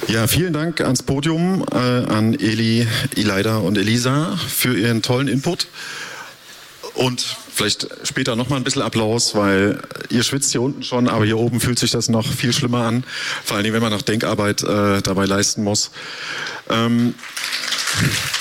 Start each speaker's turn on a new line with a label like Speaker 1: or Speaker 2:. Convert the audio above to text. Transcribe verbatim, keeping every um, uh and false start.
Speaker 1: Ja, vielen Dank ans Podium, äh, an Eli, Ileida und Elisa für ihren tollen Input. Und vielleicht später noch mal ein bisschen Applaus, weil ihr schwitzt hier unten schon, aber hier oben fühlt sich das noch viel schlimmer an. Vor allen Dingen, wenn man noch Denkarbeit äh, dabei leisten muss. Ähm